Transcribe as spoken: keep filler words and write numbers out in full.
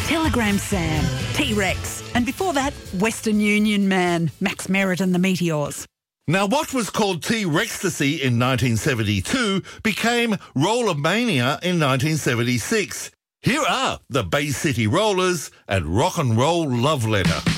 Telegram Sam, T-Rex, and before that, Western Union Man, Max Merritt and the Meteors. Now, what was called T-Rextasy in nineteen seventy-two became Rollermania in nineteen seventy-six. Here are the Bay City Rollers and Rock and Roll Love Letter.